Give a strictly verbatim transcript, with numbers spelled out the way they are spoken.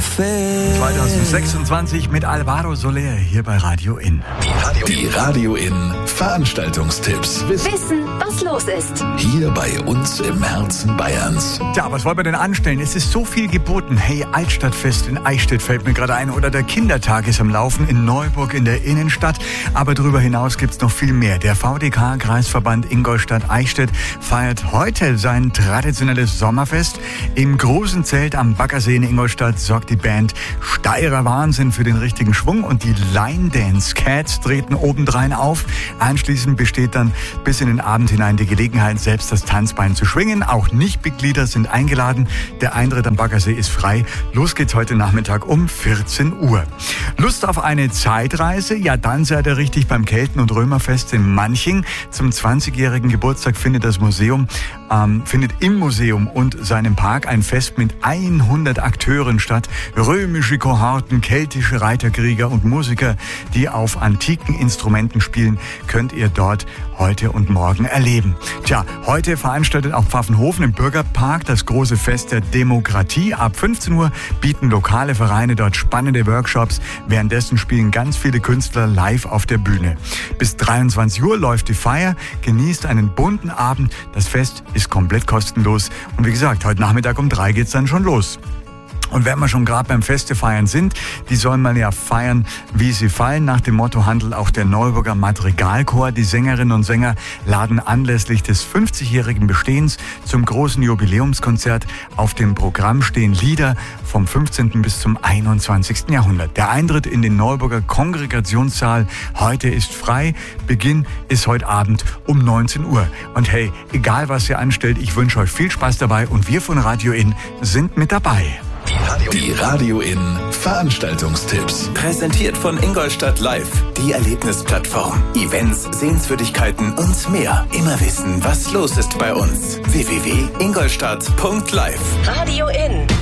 F M. zwanzig sechsundzwanzig mit Alvaro Soler hier bei Radio In. Die Radio, die Radio In Veranstaltungstipps. Wissen, was los ist. Hier bei uns im Herzen Bayerns. Tja, was wollen wir denn anstellen? Es ist so viel geboten. Hey, Altstadtfest in Eichstätt fällt mir gerade ein. Oder der Kindertag ist am Laufen in Neuburg in der Innenstadt. Aber darüber hinaus gibt's noch viel mehr. Der V D K-Kreisverband Ingolstadt-Eichstätt feiert heute sein traditionelles Sommerfest. Im großen Zelt am Baggersee in Ingolstadt sorgt die Band Steirer Wahnsinn für den richtigen Schwung und die Line Dance Cats treten obendrein auf. Anschließend besteht dann bis in den Abend hinein die Gelegenheit, selbst das Tanzbein zu schwingen. Auch Nichtmitglieder sind eingeladen. Der Eintritt am Baggersee ist frei. Los geht's heute Nachmittag um vierzehn Uhr. Lust auf eine Zeitreise? Ja, dann seid ihr richtig beim Kelten- und Römerfest in Manching. Zum zwanzigjährigen Geburtstag findet das Museum, ähm, findet im Museum und seinem Park ein Fest mit hundert Akteuren statt. Römische Kohorten, keltische Reiterkrieger und Musiker, die auf antiken Instrumenten spielen, könnt ihr dort heute und morgen erleben. Tja, heute veranstaltet auch Pfaffenhofen im Bürgerpark das große Fest der Demokratie. Ab fünfzehn Uhr bieten lokale Vereine dort spannende Workshops. Währenddessen spielen ganz viele Künstler live auf der Bühne. Bis dreiundzwanzig Uhr läuft die Feier. Genießt einen bunten Abend. Das Fest ist komplett kostenlos. Und wie gesagt, heute Nachmittag um drei geht's dann schon los. Und wenn wir schon gerade beim Feste feiern sind, die sollen mal ja feiern, wie sie fallen. Nach dem Motto handelt auch der Neuburger Madrigalchor. Die Sängerinnen und Sänger laden anlässlich des fünfzigjährigen Bestehens zum großen Jubiläumskonzert. Auf dem Programm stehen Lieder vom fünfzehnten bis zum einundzwanzigsten Jahrhundert. Der Eintritt in den Neuburger Kongregationssaal heute ist frei. Beginn ist heute Abend um neunzehn Uhr. Und hey, egal was ihr anstellt, ich wünsche euch viel Spaß dabei und wir von Radio In sind mit dabei. Die Radio, die Radio In Veranstaltungstipps. Präsentiert von Ingolstadt Live, die Erlebnisplattform. Events, Sehenswürdigkeiten und mehr. Immer wissen, was los ist bei uns. w w w punkt ingolstadt punkt live. Radio In.